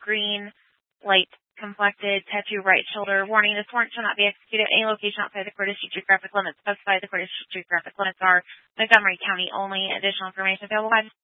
green, light complected, tattoo right shoulder. Warning, this warrant shall not be executed at any location outside the Coeur d'Alene geographic limits. Specified the Coeur d'Alene geographic limits are Montgomery County only. Additional information available by